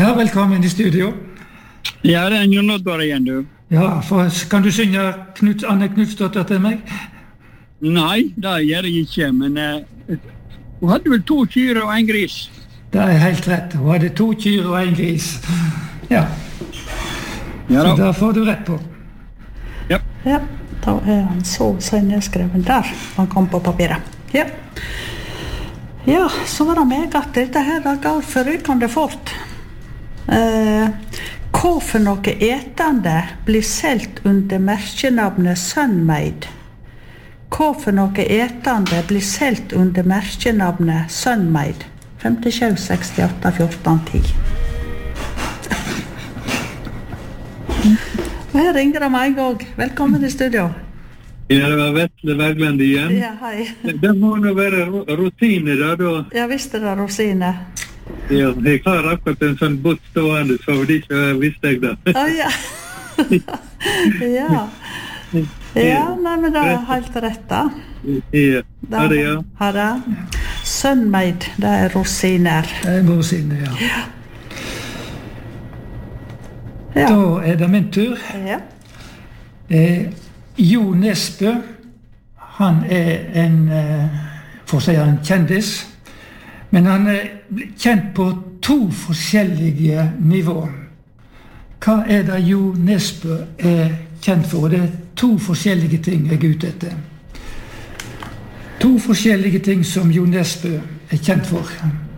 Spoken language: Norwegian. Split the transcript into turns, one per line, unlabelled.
Ja, velkommen I studio.
Ja, det en Jon Oddvar igjen, du.
Ja, kan du synge Anne Knutsdotter til meg?
Nei, det gjør jeg ikke, men hun hadde vel 2 kyr og 1 gris.
Det helt rett. Hun hadde 2 kyr og 1 gris. Ja.
Ja
så da får du rett på.
Ja.
Ja, da han så nedskreven der. Han kom på papiret. Ja. Ja, så var det meg at dette her da går forrykende fort. Hva for noe etende blir selt under merkenavnet Sunmaid? Hva for noe etende blir selt under merkenavnet Sunmaid? 57, 68, 14, 10. Og her ringer det meg en gang. Velkommen I studio.
Ja, det var Vetle Bergland igjen.
Ja, hei.
Det må nå være rosiner da.
Ja, visst det rosiner.
Ja, jeg har akkurat en sånn bot stående, så det ikke visste jeg det.
Ja. Ja. Ja, nei, men det helt rett da.
Ja, det ja.
Her Sunmaid, det rosiner.
Det rosiner, ja.
Ja.
Da det min tur.
Ja.
Jo Nesbø, han en, for å si en kjendis, men han kjent på 2 forskjellige nivåer. Hva det Jo Nesbø kjent for? Det 2 forskjellige ting jeg ute etter. 2 forskjellige ting som Jo Nesbø kjent for.